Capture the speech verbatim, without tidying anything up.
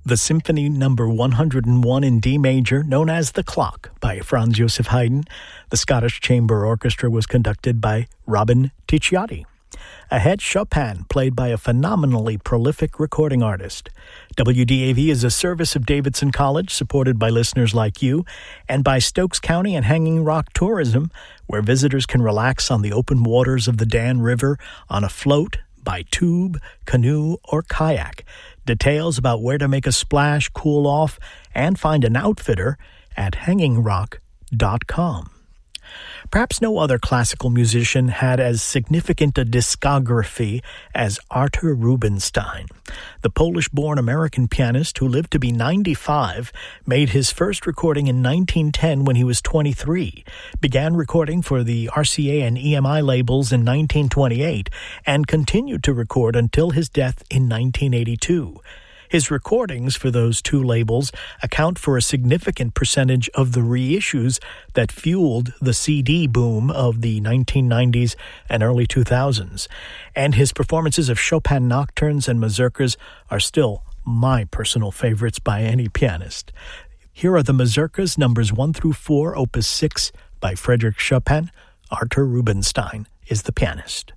The Symphony Number one hundred one in D major, known as The Clock, by Franz Joseph Haydn. The Scottish Chamber Orchestra was conducted by Robin Ticciati. Ahead, Chopin, played by a phenomenally prolific recording artist. W D A V is a service of Davidson College, supported by listeners like you, and by Stokes County and Hanging Rock Tourism, where visitors can relax on the open waters of the Dan River on a float, by tube, canoe, or kayak. Details about where to make a splash, cool off, and find an outfitter at hanging rock dot com. Perhaps no other classical musician had as significant a discography as Artur Rubinstein. The Polish-born American pianist, who lived to be ninety-five, made his first recording in nineteen ten when he was twenty-three, began recording for the R C A and E M I labels in nineteen twenty-eight, and continued to record until his death in nineteen eighty-two. His recordings for those two labels account for a significant percentage of the reissues that fueled the C D boom of the nineteen nineties and early two thousands. And his performances of Chopin nocturnes and mazurkas are still my personal favorites by any pianist. Here are the mazurkas, numbers one through four, opus six, by Frédéric Chopin. Artur Rubinstein is the pianist.